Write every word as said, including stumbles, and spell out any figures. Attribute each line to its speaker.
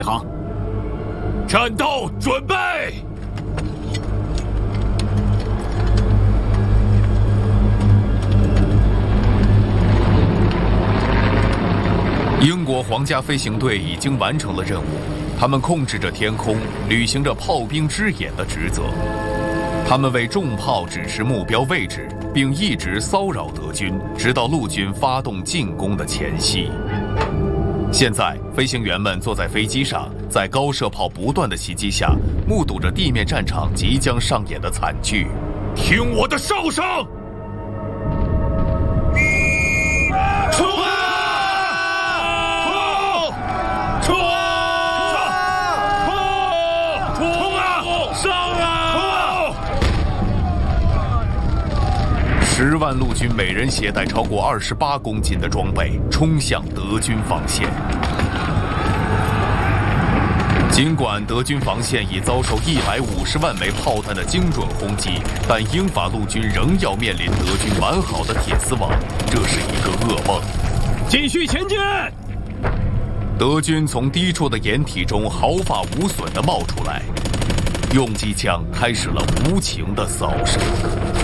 Speaker 1: 行，战斗准备。
Speaker 2: 英国皇家飞行队已经完成了任务，他们控制着天空，履行着炮兵之眼的职责。他们为重炮指示目标位置，并一直骚扰德军，直到陆军发动进攻的前夕。现在，飞行员们坐在飞机上，在高射炮不断的袭击下，目睹着地面战场即将上演的惨剧。
Speaker 1: 听我的哨声！冲啊！冲！冲！冲！冲啊！上啊！
Speaker 2: 十万陆军每人携带超过二十八公斤的装备，冲向德军防线。尽管德军防线已遭受一百五十万枚炮弹的精准轰击，但英法陆军仍要面临德军完好的铁丝网，这是一个噩梦。
Speaker 1: 继续前进！
Speaker 2: 德军从低处的掩体中毫发无损地冒出来，用机枪开始了无情的扫射。